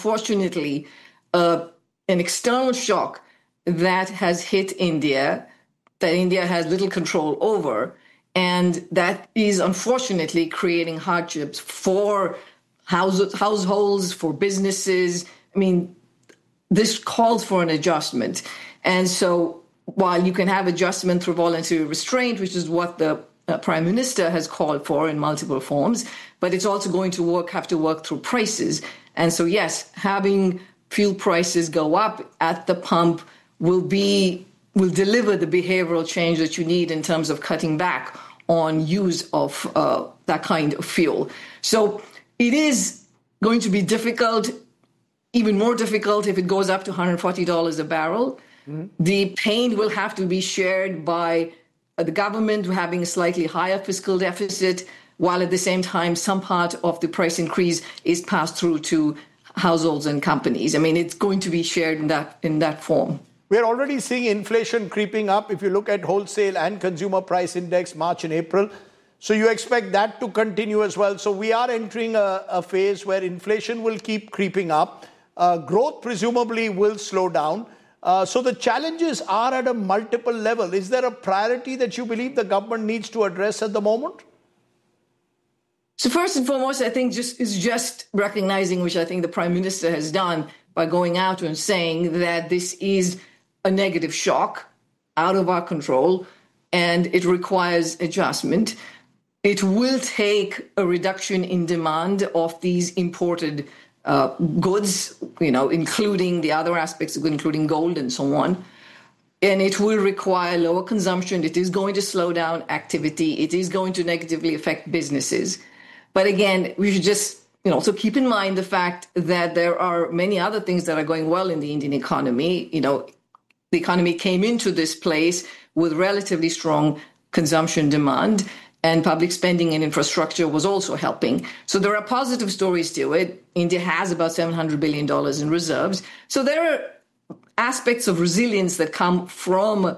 unfortunately an external shock that has hit India, that India has little control over, and that is unfortunately creating hardships for households, for businesses. I mean, this calls for an adjustment. And so while you can have adjustment through voluntary restraint, which is what the Prime Minister has called for in multiple forms, but it's also going to have to work through prices. And so, yes, having fuel prices go up at the pump will deliver the behavioral change that you need in terms of cutting back on use of that kind of fuel. So it is going to be difficult, even more difficult if it goes up to $140 a barrel. Mm-hmm. The pain will have to be shared by the government having a slightly higher fiscal deficit, while at the same time some part of the price increase is passed through to households and companies. I mean, it's going to be shared in that form. We're already seeing inflation creeping up. If you look at wholesale and consumer price index, March and April. So you expect that to continue as well. So we are entering a phase where inflation will keep creeping up. Growth presumably will slow down. So the challenges are at a multiple level. Is there a priority that you believe the government needs to address at the moment? So first and foremost, I think just recognizing, which I think the Prime Minister has done by going out and saying that this is a negative shock out of our control and it requires adjustment. It will take a reduction in demand of these imported goods, including the other aspects, including gold and so on. And it will require lower consumption. It is going to slow down activity. It is going to negatively affect businesses. But again, we should just, also keep in mind the fact that there are many other things that are going well in the Indian economy. The economy came into this place with relatively strong consumption demand, and public spending and infrastructure was also helping. So there are positive stories to it. India has about $700 billion in reserves. So there are aspects of resilience that come from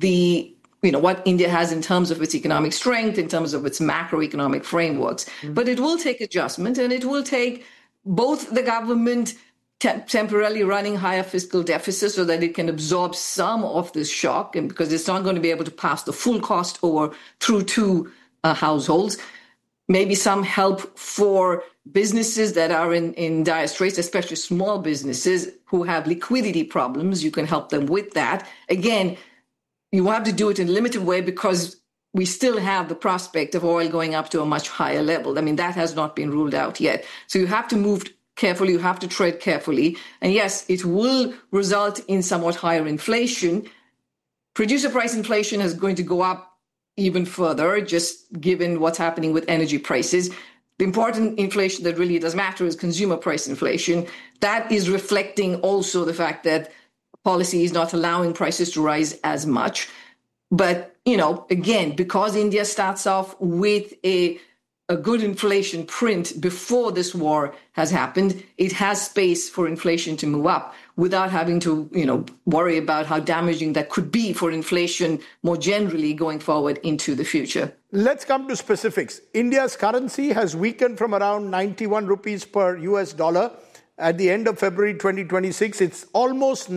what India has in terms of its economic strength, in terms of its macroeconomic frameworks. Mm-hmm. But it will take adjustment, and it will take both the government temporarily running higher fiscal deficits so that it can absorb some of this shock, and because it's not going to be able to pass the full cost over through to households. Maybe some help for businesses that are in dire straits, especially small businesses who have liquidity problems. You can help them with that. Again, you have to do it in a limited way because we still have the prospect of oil going up to a much higher level. I mean, that has not been ruled out yet. So you have to move carefully, you have to tread carefully. And yes, it will result in somewhat higher inflation. Producer price inflation is going to go up even further, just given what's happening with energy prices. The important inflation that really does matter is consumer price inflation. That is reflecting also the fact that policy is not allowing prices to rise as much. But, again, because India starts off with a good inflation print before this war has happened, it has space for inflation to move up without having to, worry about how damaging that could be for inflation more generally going forward into the future. Let's come to specifics. India's currency has weakened from around 91 rupees per US dollar at the end of February 2026. It's almost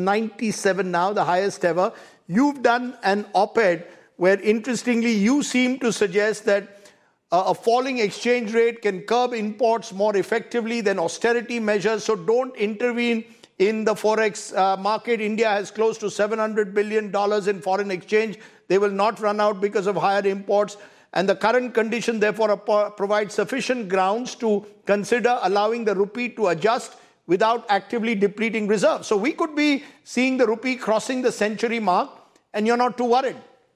97 now, the highest ever. You've done an op-ed where, interestingly, you seem to suggest that a falling exchange rate can curb imports more effectively than austerity measures. So don't intervene in the forex market. India has close to $700 billion in foreign exchange. They will not run out because of higher imports. And the current condition, therefore, provides sufficient grounds to consider allowing the rupee to adjust without actively depleting reserves. So we could be seeing the rupee crossing the century mark, and you're not too worried.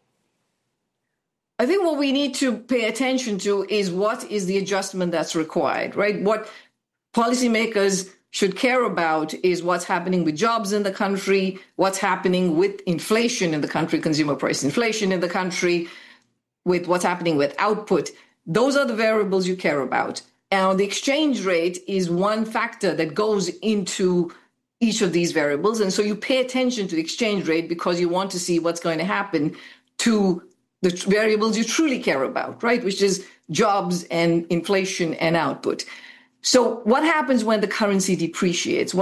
I think what we need to pay attention to is what is the adjustment that's required, right? What policymakers should care about is what's happening with jobs in the country, what's happening with inflation in the country, consumer price inflation in the country, with what's happening with output. Those are the variables you care about. And the exchange rate is one factor that goes into each of these variables. And so you pay attention to the exchange rate because you want to see what's going to happen to the variables you truly care about, right? Which is jobs and inflation and output. So what happens when the currency depreciates?